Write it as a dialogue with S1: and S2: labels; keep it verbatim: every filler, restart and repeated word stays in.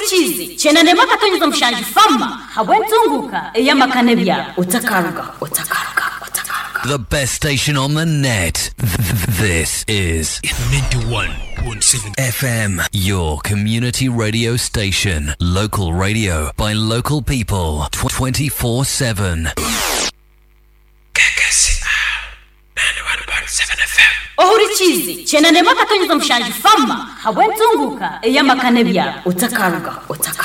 S1: chizi chena nema katonyeza mshanje fama habwentunguka eyamakane bya utakaruga utakaruga utakaruga.
S2: The best station on the net. This is
S3: ninety-one point seven
S2: F M, your community radio station. Local radio by local people. twenty-four seven.
S3: ninety-one point seven F M.
S1: Ohuri chizi chena nema katonyeza mshanje fama habwentunguka eyamakane bya utakaruga utakaruga.